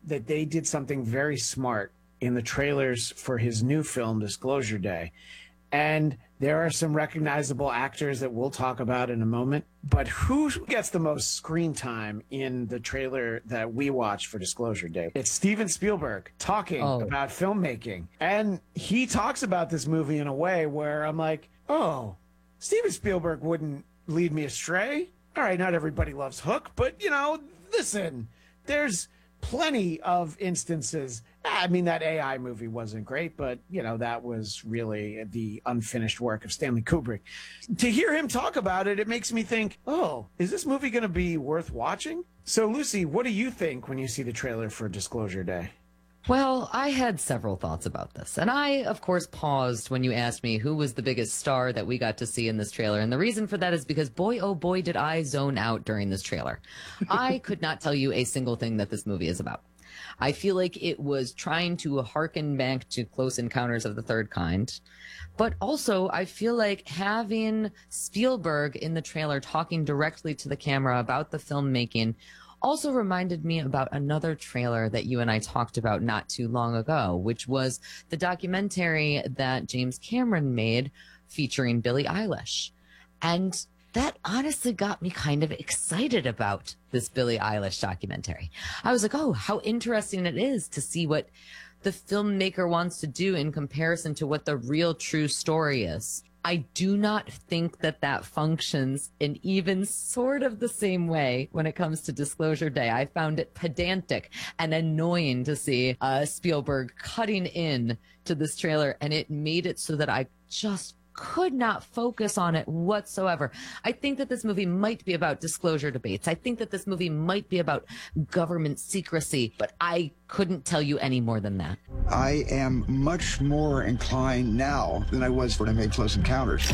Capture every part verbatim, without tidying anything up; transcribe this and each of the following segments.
that they did something very smart in the trailers for his new film, Disclosure Day. And there are some recognizable actors that we'll talk about in a moment. But who gets the most screen time in the trailer that we watched for Disclosure Day? It's Steven Spielberg talking oh. about filmmaking. And he talks about this movie in a way where I'm like, oh, Steven Spielberg wouldn't lead me astray. All right, not everybody loves Hook, but, you know, listen, there's plenty of instances. I mean, that A I movie wasn't great, but, you know, that was really the unfinished work of Stanley Kubrick. To hear him talk about it, it makes me think, oh, is this movie going to be worth watching? So, Lucy, what do you think when you see the trailer for Disclosure Day? Well, I had several thoughts about this. And I, of course, paused when you asked me who was the biggest star that we got to see in this trailer. And the reason for that is because, boy, oh boy, did I zone out during this trailer. I could not tell you a single thing that this movie is about. I feel like it was trying to harken back to Close Encounters of the Third Kind. But also, I feel like having Spielberg in the trailer talking directly to the camera about the filmmaking also reminded me about another trailer that you and I talked about not too long ago, which was the documentary that James Cameron made featuring Billie Eilish. And that honestly got me kind of excited about this Billie Eilish documentary. I was like, oh, how interesting it is to see what the filmmaker wants to do in comparison to what the real true story is. I do not think that that functions in even sort of the same way when it comes to Disclosure Day. I found it pedantic and annoying to see uh, Spielberg cutting in to this trailer, and it made it so that I just could not focus on it whatsoever. I think that this movie might be about disclosure debates. I think that this movie might be about government secrecy, but I couldn't tell you any more than that. I am much more inclined now than I was when I made Close Encounters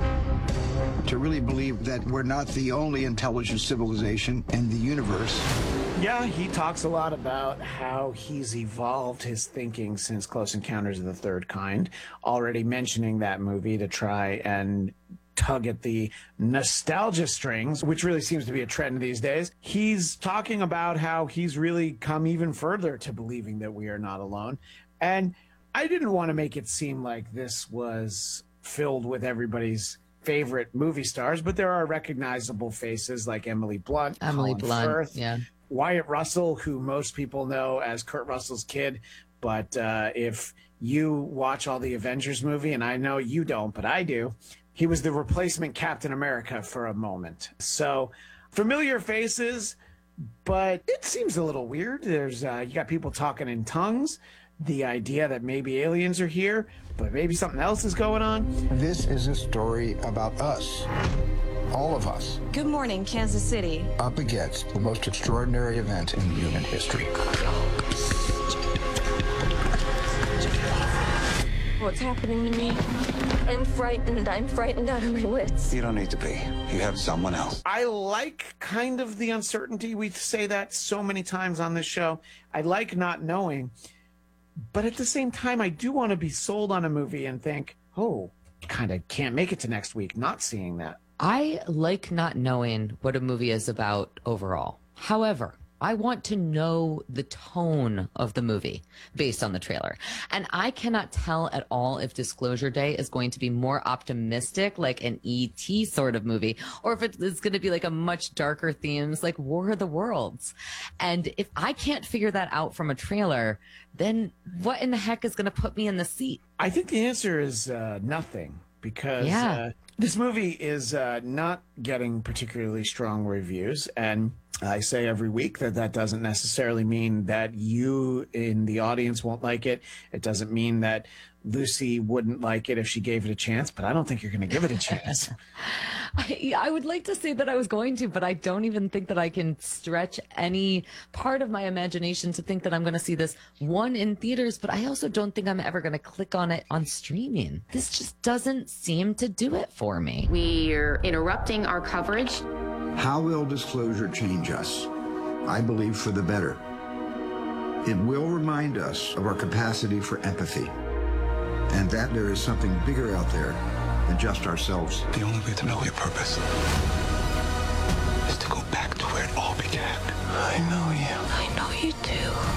to really believe that we're not the only intelligent civilization in the universe. Yeah, he talks a lot about how he's evolved his thinking since Close Encounters of the Third Kind, already mentioning that movie to try and tug at the nostalgia strings, which really seems to be a trend these days. He's talking about how he's really come even further to believing that we are not alone. And I didn't want to make it seem like this was filled with everybody's favorite movie stars, but there are recognizable faces like Emily Blunt, Emily Colin Blunt, Firth, yeah. Wyatt Russell, who most people know as Kurt Russell's kid. But uh, if you watch all the Avengers movie, and I know you don't, but I do, he was the replacement Captain America for a moment. So familiar faces, but it seems a little weird. There's uh, you got people talking in tongues. The idea that maybe aliens are here, but maybe something else is going on. This is a story about us. All of us. Good morning, Kansas City. Up against the most extraordinary event in human history. What's happening to me? I'm frightened. I'm frightened out of my wits. You don't need to be. You have someone else. I like kind of the uncertainty. We say that so many times on this show. I like not knowing. But at the same time, I do want to be sold on a movie and think, oh, kind of can't make it to next week not seeing that. I like not knowing what a movie is about overall. However, I want to know the tone of the movie based on the trailer. And I cannot tell at all if Disclosure Day is going to be more optimistic, like an E T sort of movie, or if it's going to be like a much darker themes like War of the Worlds. And if I can't figure that out from a trailer, then what in the heck is going to put me in the seat? I think the answer is uh, nothing, because yeah. uh, this movie is uh, not getting particularly strong reviews. And I say every week that that doesn't necessarily mean that you in the audience won't like it. It doesn't mean that Lucy wouldn't like it if she gave it a chance, but I don't think you're going to give it a chance. I, I would like to say that I was going to, but I don't even think that I can stretch any part of my imagination to think that I'm going to see this, one, in theaters, but I also don't think I'm ever going to click on it on streaming. This just doesn't seem to do it for me. We're interrupting our coverage. How will disclosure change us? I believe for the better. It will remind us of our capacity for empathy, and that there is something bigger out there than just ourselves. The only way to know your purpose is to go back to where it all began. I know you. I know you do.